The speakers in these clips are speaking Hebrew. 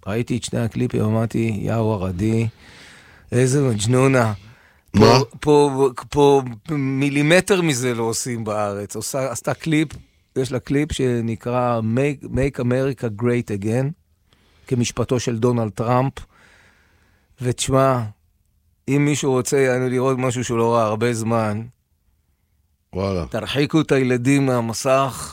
ראיתי את שני הקליפים, אמרתי, יאו הרדי, איזה מג'נונה. פה מילימטר מזה לא עושים בארץ. עשתה קליפ, יש לה קליפ שנקרא Make America Great Again, כמשפטו של דונלד טראמפ, ותשמע, אם מישהו רוצה לראות משהו שהוא לא ראה הרבה זמן, וואלה. תרחיקו את הילדים מהמסך,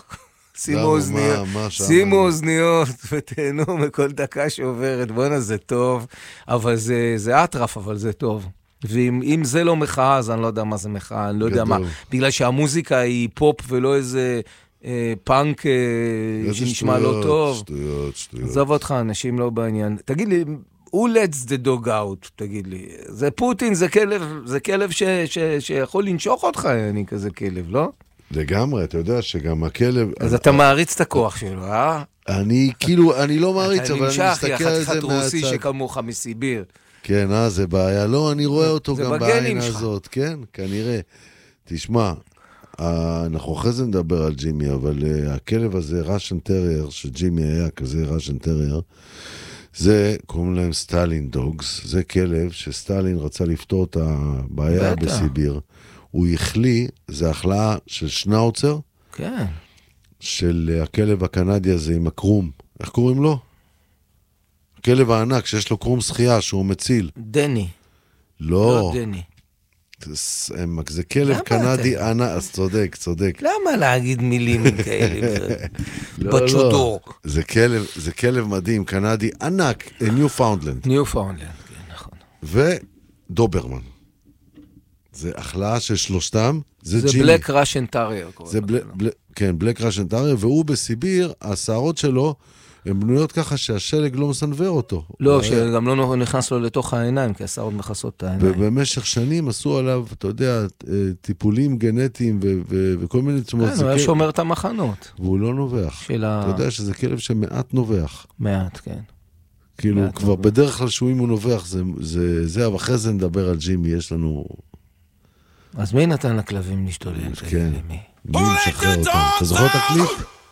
שימו אוזניות ותהנו מכל דקה שעוברת. בוא'נה, זה טוב, אבל זה אטרף, אבל זה טוב. ואם זה לא מחאה, אז אני לא יודע מה זה מחאה, אני לא יודע מה. בגלל שהמוזיקה היא פופ ולא איזה פאנק שנשמע לא טוב. שטויות. עזוב אותך, אנשים לא בעניין. תגיד לי, who lets the dog out, תגיד לי. זה פוטין, זה כלב שיכול לנשוך אותך, אני כזה כלב, לא? לגמרי, אתה יודע שגם הכלב... אז אתה מעריץ את הכוח שלו, אה? אני לא מעריץ, אבל אני מסתכל על זה חתיכת רוסי שכמוך מסיביר. כן, זה בעיה. לא, אני רואה אותו גם בעין הזאת. כן, כנראה. תשמע, אנחנו אחרי זה נדבר על ג'ימי, אבל הכלב הזה, ראשן טרייר, שג'ימי היה כזה ראשן טרייר, זה, קוראים להם סטלין דוגס, זה כלב שסטלין רצה לפתור את הבעיה בסיביר. הוא החליא, זה החלאה של שנאוצר, כן. של הכלב הקנדי הזה עם הקרום. איך קוראים לו? הכלב הענק שיש לו קרום שחייה שהוא מציל. דני. לא. דני. זה כלב קנדי ענק, אז צודק. למה להגיד מילים כאלה? בצ'ודור. זה כלב מדהים, קנדי ענק, ניופאונדלנד, כן, נכון. ודוברמן. זה החלאה של שלושתם, זה ג'ימי. בלק ראשן טרייר. כן, בלק ראשן טרייר, והוא בסיביר, השערות שלו, הן בנויות ככה שהשלג לא מסנבר אותו. לא, שגם לא נכנס לו לתוך העיניים, כי השערות מכסות את העיניים. ובמשך שנים עשו עליו, אתה יודע, טיפולים גנטיים וכל מיני תשומות. כן, הוא היה שומר את המחנות. והוא לא נובח. אתה יודע שזה כלב שמעט נובח. מעט, כן. כאילו, כבר בדרך כלל שהוא אם הוא נובח, זה, אבל אחרי זה נדבר על ג'ימי, יש לנו... אז מי נתן לכלבים להשתולל? כן. מי משחרר אותם? אתה זוכר את הקליפ?